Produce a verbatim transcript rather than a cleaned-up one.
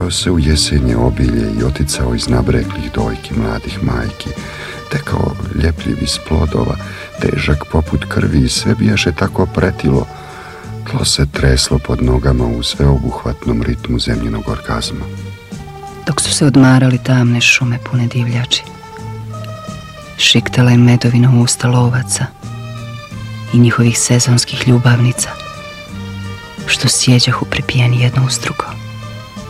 se u jesenje obilje i oticao iz nabreklih dojki mladih majki, tekao ljepljiv iz plodova, težak poput krvi i sve bijaše tako pretilo, tlo se treslo pod nogama u sveobuhvatnom ritmu zemljinog orgazma. Dok su se odmarali tamne šume pune divljači, šiktala je medovino usta lovaca i njihovih sezonskih ljubavnica, što sjeđahu pripijeni jedno uz drugo.